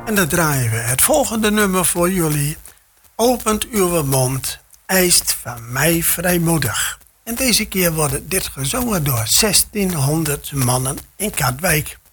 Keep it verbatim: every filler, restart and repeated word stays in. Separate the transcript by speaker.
Speaker 1: En dan draaien we het volgende nummer voor jullie. Opent uw mond, eist van mij vrijmoedig. En deze keer wordt dit gezongen door zestienhonderd mannen in Katwijk.